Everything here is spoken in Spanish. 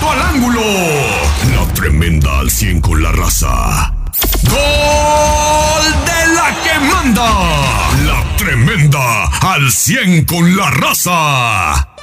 directo al ángulo. La tremenda al 100 con la raza. ¡Gol de la que manda! La tremenda al 100 con la raza.